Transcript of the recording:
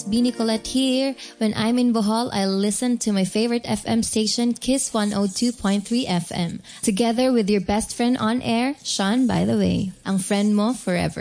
Bini Colette here. When I'm in Bohol, I listen to my favorite FM station, Kiss 102.3 FM. Together with your best friend on air, Sean, by the way. Ang friend mo forever.